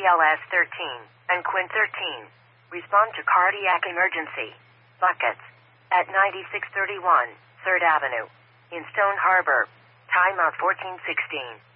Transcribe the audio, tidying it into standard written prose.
BLS 13 and Quint 13. Respond to cardiac emergency. Buckets. At 9631 3rd Avenue. In Stone Harbor. Timeout 1416.